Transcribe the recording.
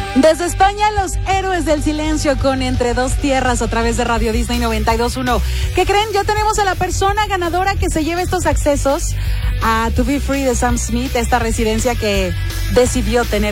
Desde España, los héroes del silencio con Entre Dos Tierras a través de Radio Disney 92.1. ¿Qué creen? Ya tenemos a la persona ganadora que se lleva estos accesos a To Be Free de Sam Smith, esta residencia que decidió tener